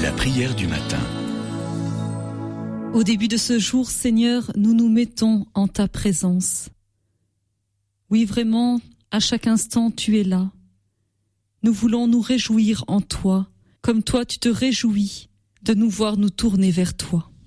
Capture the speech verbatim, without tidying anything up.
La prière du matin. Au début de ce jour, Seigneur, nous nous mettons en ta présence. Oui, vraiment, à chaque instant, tu es là. Nous voulons nous réjouir en toi, comme toi tu te réjouis de nous voir nous tourner vers toi.